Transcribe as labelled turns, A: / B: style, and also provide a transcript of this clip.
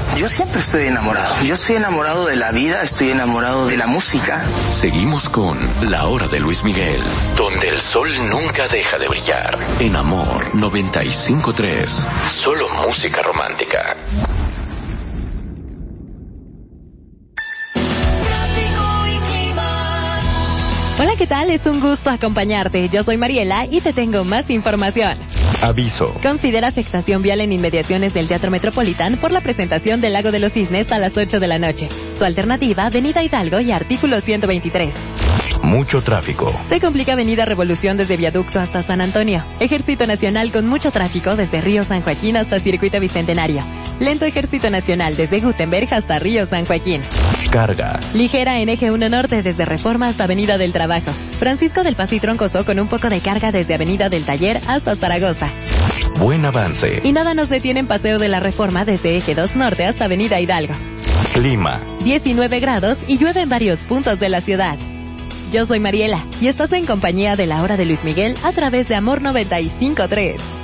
A: Yo siempre estoy enamorado. Yo estoy enamorado de la vida, estoy enamorado de la música.
B: Seguimos con La Hora de Luis Miguel, donde el sol nunca deja de brillar. En Amor 95.3. Solo música romántica.
C: Hola, ¿qué tal? Es un gusto acompañarte. Yo soy Mariela y te tengo más información.
B: Aviso.
C: Considera afectación vial en inmediaciones del Teatro Metropolitán por la presentación del Lago de los Cisnes a las 8 de la noche. Su alternativa, Avenida Hidalgo y artículo 123.
B: Mucho tráfico.
C: Se complica Avenida Revolución desde Viaducto hasta San Antonio. Ejército Nacional con mucho tráfico desde Río San Joaquín hasta Circuito Bicentenario. Lento Ejército Nacional desde Gutenberg hasta Río San Joaquín.
B: Carga.
C: Ligera en Eje 1 Norte desde Reforma hasta Avenida del Trabajo. Francisco del Paso y Troncoso con un poco de carga desde Avenida del Taller hasta Zaragoza.
B: Buen avance.
C: Y nada nos detiene en Paseo de la Reforma desde Eje 2 Norte hasta Avenida Hidalgo.
B: Clima.
C: 19 grados y llueve en varios puntos de la ciudad. Yo soy Mariela y estás en compañía de La Hora de Luis Miguel a través de Amor 95.3.